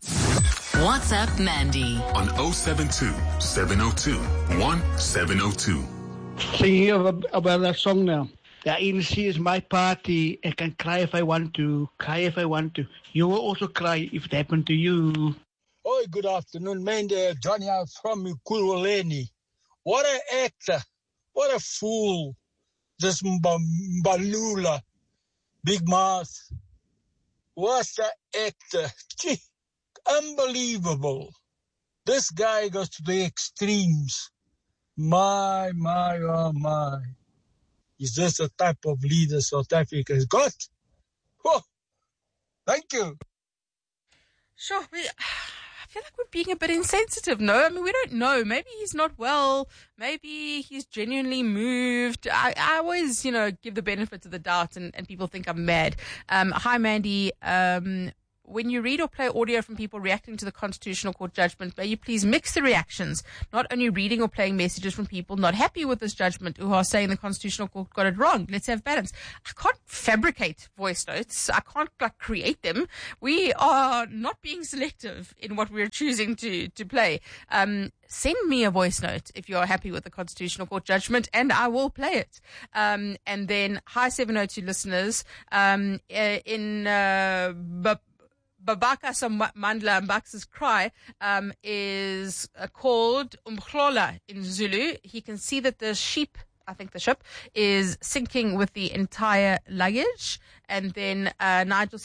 WhatsApp Mandy on oh seven two, seven oh two, one seven oh two. Thinking about, about that song now. The A N C is my party. I can cry if I want to, cry if I want to. You will also cry if it happened to you. Oh, good afternoon, Mende. Johnny out from Kuloleni. What an actor. What a fool. This Mbalula. Big mouth. What an actor. Gee, unbelievable. This guy goes to the extremes. My, my, oh my. Is this the type of leader South Africa has got? Oh, thank you. Sure. We, I feel like we're being a bit insensitive, no? I mean, we don't know. Maybe he's not well. Maybe he's genuinely moved. I, I always, you know, give the benefit of the doubt and, and people think I'm mad. Um, hi, Mandy. Um, When you read or play audio from people reacting to the Constitutional Court judgment, may you please mix the reactions, not only reading or playing messages from people not happy with this judgment who are saying the Constitutional Court got it wrong. Let's have balance. I can't fabricate voice notes. I can't like create them. We are not being selective in what we're choosing to, to play. Um, Send me a voice note if you're happy with the Constitutional Court judgment, and I will play it. Um, and then, hi seven oh two listeners, um, in uh, Babaka Mandla Mbax's cry um, is uh, called Umhlola in Zulu. He can see that the sheep, I think the ship, is sinking with the entire luggage. And then uh, Nigel